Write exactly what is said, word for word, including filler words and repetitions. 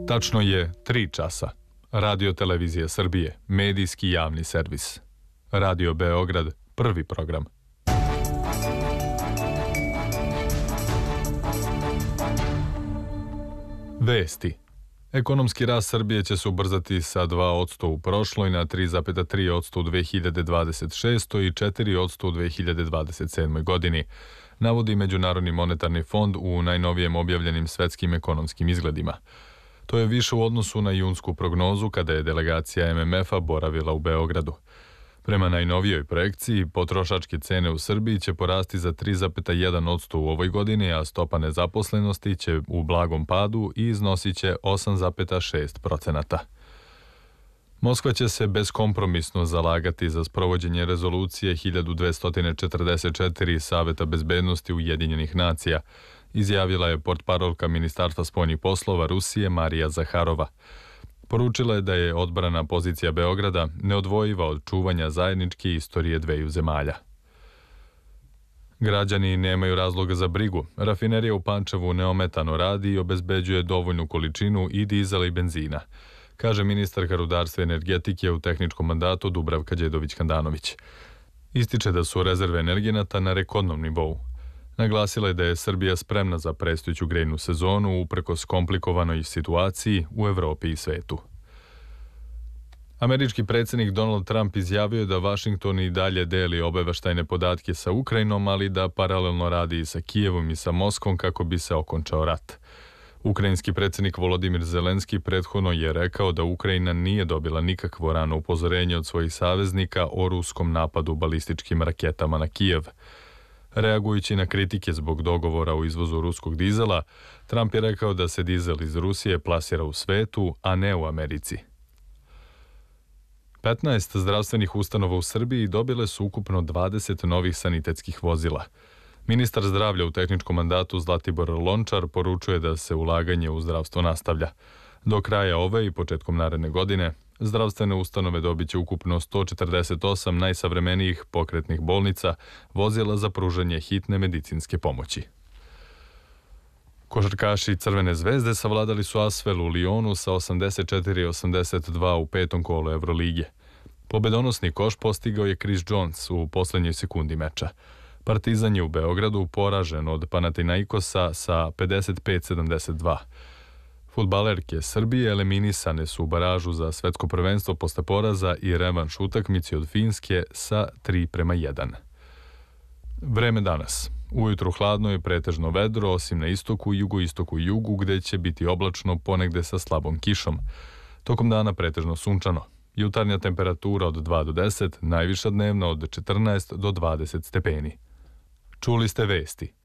Tačno je tri časa. Radio Televizija Srbije, medijski javni servis. Radio Beograd, prvi program. Vesti. Ekonomski rast Srbije će se ubrzati sa dva posto u prošloj na tri zarez tri posto u dve hiljade dvadeset šestoj i četiri posto u dve hiljade dvadeset sedmoj godini, navodi Međunarodni monetarni fond u najnovijem objavljenim svetskim ekonomskim izgledima. To je više u odnosu na junsku prognozu kada je delegacija M M F-a boravila u Beogradu. Prema najnovijoj projekciji, potrošačke cene u Srbiji će porasti za tri zarez jedan posto u ovoj godini, a stopa nezaposlenosti će u blagom padu i iznosit će osam zarez šest procenata. Moskva će se beskompromisno zalagati za sprovođenje rezolucije hiljadu dvesta četrdeset četiri Saveta bezbednosti Ujedinjenih nacija, izjavila je portparolka Ministarstva spoljnih poslova Rusije Marija Zaharova. Poručila je da je odbrana pozicija Beograda neodvojiva od čuvanja zajedničke istorije dveju zemalja. Građani nemaju razloga za brigu. Rafinerija u Pančevu neometano radi i obezbeđuje dovoljnu količinu i dizela i benzina, kaže ministarka rudarstva i energetike u tehničkom mandatu Dubravka Đedović-Handanović. Ističe da su rezerve energenata na rekordnom nivou. Naglasila je da je Srbija spremna za predstojeću grejnu sezonu uprkos komplikovanoj situaciji u Evropi i svetu. Američki predsjednik Donald Trump izjavio je da Vašington i dalje deli obaveštajne podatke sa Ukrajinom, ali da paralelno radi i sa Kijevom i sa Moskvom kako bi se okončao rat. Ukrajinski predsjednik Volodimir Zelenski prethodno je rekao da Ukrajina nije dobila nikakvo rano upozorenje od svojih saveznika o ruskom napadu balističkim raketama na Kijev. Reagujući na kritike zbog dogovora o izvozu ruskog dizela, Trump je rekao da se dizel iz Rusije plasira u svetu, a ne u Americi. petnaest zdravstvenih ustanova u Srbiji dobile su ukupno dvadeset novih sanitetskih vozila. Ministar zdravlja u tehničkom mandatu Zlatibor Lončar poručuje da se ulaganje u zdravstvo nastavlja. Do kraja ove i početkom naredne godine zdravstvene ustanove dobit će ukupno sto četrdeset osam najsavremenijih pokretnih bolnica, vozila za pružanje hitne medicinske pomoći. Košarkaši Crvene zvezde savladali su Asvel u Lionu sa osamdeset četiri osamdeset dva u petom kolu Evrolige. Pobedonosni koš postigao je Chris Jones u poslednjoj sekundi meča. Partizan je u Beogradu poražen od Panathinaikosa sa pedeset pet sedamdeset dva. Fudbalerke Srbije eliminisane su u baražu za svetsko prvenstvo posle poraza i revanš utakmici od Finske sa tri prema jedan. Vreme danas. Ujutru hladno je pretežno vedro, osim na istoku, jugoistoku i jugu, gde će biti oblačno ponegde sa slabom kišom. Tokom dana pretežno sunčano. Jutarnja temperatura od dva do deset, najviša dnevna od četrnaest do dvadeset stepeni. Čuli ste vesti.